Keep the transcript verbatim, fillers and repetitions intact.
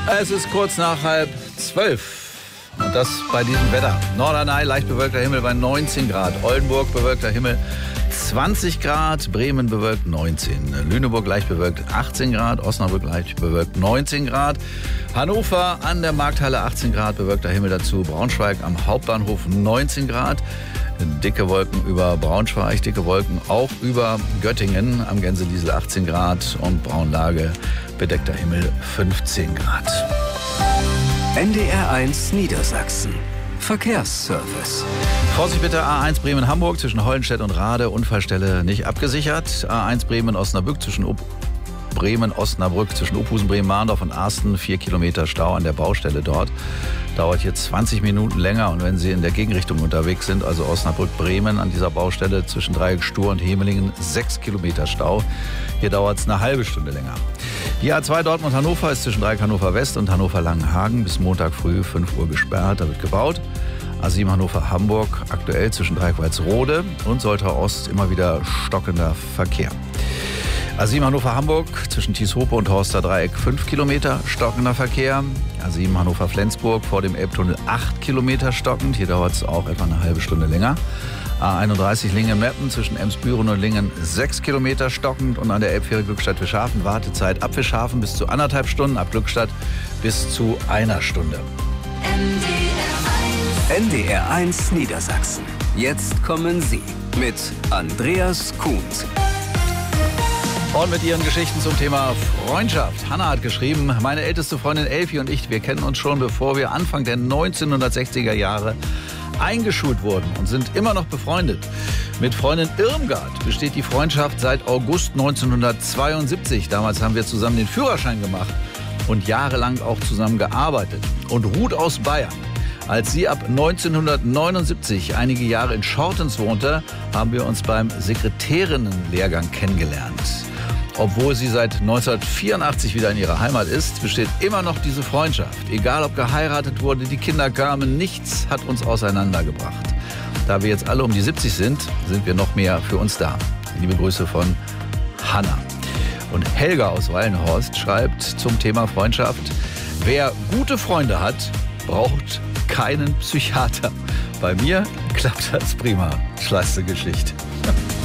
Es ist kurz nach halb zwölf. Und das bei diesem Wetter. Norderney, leicht bewölkter Himmel bei neunzehn Grad. Oldenburg, bewölkter Himmel zwanzig Grad. Bremen, bewölkt neunzehn. Lüneburg, leicht bewölkt achtzehn Grad. Osnabrück, leicht bewölkt neunzehn Grad. Hannover an der Markthalle achtzehn Grad, bewölkter Himmel dazu. Braunschweig am Hauptbahnhof neunzehn Grad. Dicke Wolken über Braunschweig, dicke Wolken auch über Göttingen. Am Gänseliesel achtzehn Grad und Braunlage, bedeckter Himmel fünfzehn Grad. N D R eins Niedersachsen. Verkehrsservice. Vorsicht bitte, A eins Bremen-Hamburg zwischen Hollenstedt und Rade, Unfallstelle nicht abgesichert. A eins Bremen-Osnabrück zwischen Up Bremen-Osnabrück zwischen Uphusen, Bremen-Mahndorf und Arsten, vier Kilometer Stau an der Baustelle dort. Dauert hier zwanzig Minuten länger, und wenn Sie in der Gegenrichtung unterwegs sind, also Osnabrück-Bremen an dieser Baustelle zwischen Dreieck Stur und Hemelingen, sechs Kilometer Stau. Hier dauert es eine halbe Stunde länger. Die A zwei Dortmund-Hannover ist zwischen Dreieck Hannover West und Hannover Langenhagen bis Montag früh fünf Uhr gesperrt, da wird gebaut. A sieben Hannover-Hamburg aktuell zwischen Dreieck Walsrode und Soltau Ost immer wieder stockender Verkehr. A sieben Hannover-Hamburg zwischen Thieshope und Horster Dreieck fünf Kilometer stockender Verkehr. A sieben Hannover-Flensburg vor dem Elbtunnel acht Kilometer stockend. Hier dauert es auch etwa eine halbe Stunde länger. A einunddreißig Lingen-Meppen zwischen Emsbüren und Lingen sechs Kilometer stockend. Und an der Elbfähre Glückstadt-Fischhafen Wartezeit ab Fischhafen bis zu anderthalb Stunden, ab Glückstadt bis zu einer Stunde. N D R eins Niedersachsen. Jetzt kommen Sie mit Andreas Kuhns. Und mit ihren Geschichten zum Thema Freundschaft. Hanna hat geschrieben, meine älteste Freundin Elfi und ich, wir kennen uns schon, bevor wir Anfang der neunzehnhundertsechziger Jahre eingeschult wurden und sind immer noch befreundet. Mit Freundin Irmgard besteht die Freundschaft seit August neunzehnhundertzweiundsiebzig. Damals haben wir zusammen den Führerschein gemacht und jahrelang auch zusammen gearbeitet. Und Ruth aus Bayern. Als sie ab neunzehnhundertneunundsiebzig einige Jahre in Schortens wohnte, haben wir uns beim Sekretärinnenlehrgang kennengelernt. Obwohl sie seit neunzehnhundertvierundachtzig wieder in ihrer Heimat ist, besteht immer noch diese Freundschaft. Egal ob geheiratet wurde, die Kinder kamen, nichts hat uns auseinandergebracht. Da wir jetzt alle um die siebzig sind, sind wir noch mehr für uns da. Liebe Grüße von Hanna. Und Helga aus Wallenhorst schreibt zum Thema Freundschaft: Wer gute Freunde hat, braucht keinen Psychiater. Bei mir klappt das prima. Schlasse Geschichte.